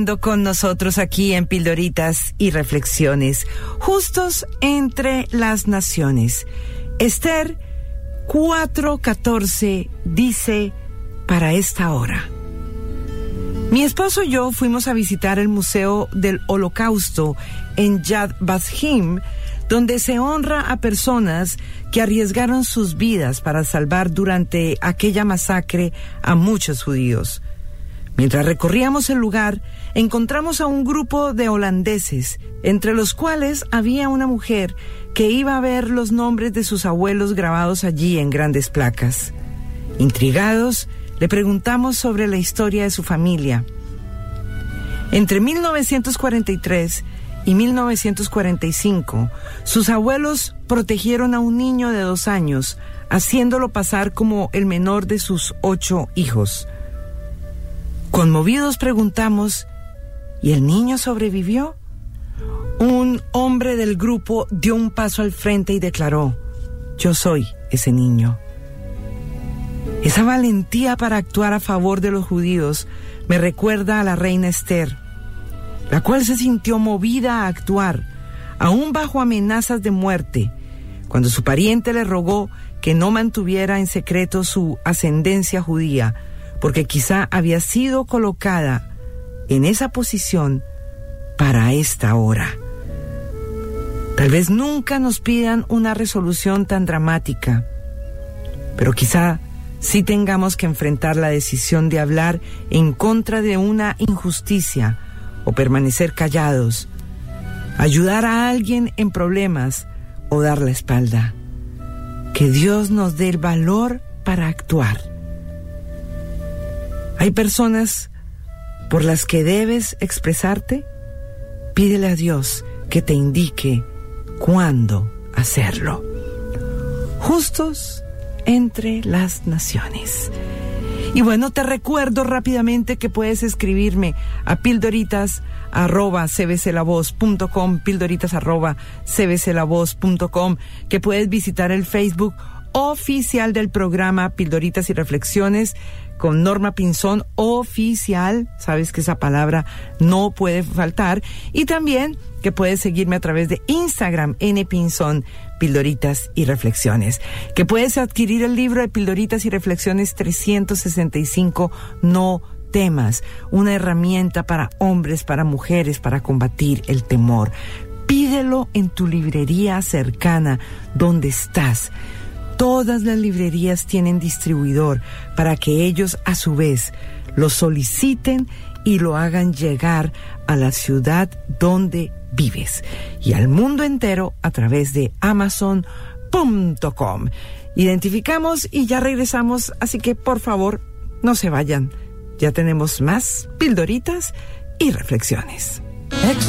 Con nosotros aquí en Pildoritas y Reflexiones, justos entre las naciones. Esther 4:14 dice, para esta hora. Mi esposo y yo fuimos a visitar el Museo del Holocausto en Yad Vashem, donde se honra a personas que arriesgaron sus vidas para salvar durante aquella masacre a muchos judíos. Mientras recorríamos el lugar, encontramos a un grupo de holandeses, entre los cuales había una mujer que iba a ver los nombres de sus abuelos grabados allí en grandes placas. Intrigados, le preguntamos sobre la historia de su familia. Entre 1943 y 1945, sus abuelos protegieron a un niño de 2 años, haciéndolo pasar como el menor de sus 8 hijos. Conmovidos preguntamos, ¿y el niño sobrevivió? Un hombre del grupo dio un paso al frente y declaró, yo soy ese niño. Esa valentía para actuar a favor de los judíos me recuerda a la reina Esther, la cual se sintió movida a actuar, aún bajo amenazas de muerte, cuando su pariente le rogó que no mantuviera en secreto su ascendencia judía, porque quizá había sido colocada en esa posición para esta hora. Tal vez nunca nos pidan una resolución tan dramática, pero quizá sí tengamos que enfrentar la decisión de hablar en contra de una injusticia o permanecer callados, ayudar a alguien en problemas o dar la espalda. Que Dios nos dé el valor para actuar. ¿Hay personas por las que debes expresarte? Pídele a Dios que te indique cuándo hacerlo. Justos entre las naciones. Y bueno, te recuerdo rápidamente que puedes escribirme a pildoritas@cbclavoz.com, pildoritas@cbclavoz.com, que puedes visitar el Facebook oficial del programa Pildoritas y Reflexiones con Norma Pinzón, oficial, sabes que esa palabra no puede faltar, y también que puedes seguirme a través de Instagram, npinzón, Pildoritas y Reflexiones, que puedes adquirir el libro de Pildoritas y Reflexiones 365 No temas, una herramienta para hombres, para mujeres, para combatir el temor. Pídelo en tu librería cercana, donde estás. Todas las librerías tienen distribuidor para que ellos a su vez lo soliciten y lo hagan llegar a la ciudad donde vives y al mundo entero a través de Amazon.com. Identificamos y ya regresamos, así que por favor no se vayan. Ya tenemos más Pildoritas y Reflexiones.